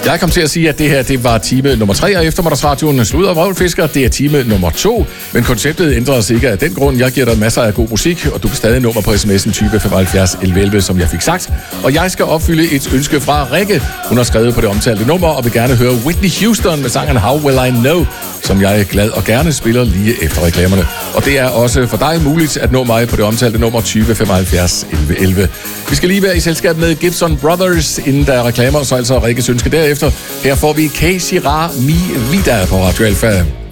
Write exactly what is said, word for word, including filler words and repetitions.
Jeg kom til at sige, at det her det var time nummer tre af eftermiddagsradioen Sludder og Vrøvlfisker. Det er time nummer to, men konceptet ændrer sig ikke af den grund. Jeg giver dig masser af god musik, og du kan stadig nummer på sms'en tyve femoghalvfjerds elleve elleve, som jeg fik sagt. Og jeg skal opfylde et ønske fra Rikke. Hun har skrevet på det omtalte nummer, og vil gerne høre Whitney Houston med sangen How Will I Know, som jeg er glad og gerne spiller lige efter reklamerne. Og det er også for dig muligt at nå mig på det omtalte nummer tyve femoghalvfjerds elleve elleve. Vi skal lige være i selskab med Gibson Brothers, inden der er reklamer, så altså Rikkes ønske derefter. Her får vi K. Girard Mi Vida på Radio Alfa.